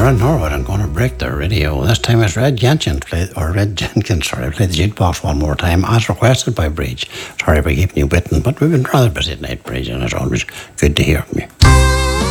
in Norwood. I'm going to break the radio. This time it's Red Jenkins played the jukebox one more time, as requested by Breach. Sorry for keeping you waiting, but we've been rather busy tonight, Breach, and it's always good to hear from you.